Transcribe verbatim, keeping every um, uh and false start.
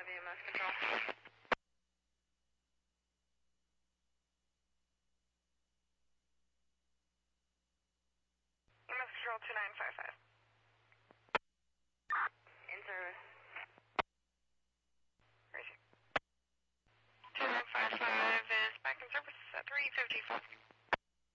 E M S control. E M S control two nine five five. In service. two nine five five is back in service at three fifty-five.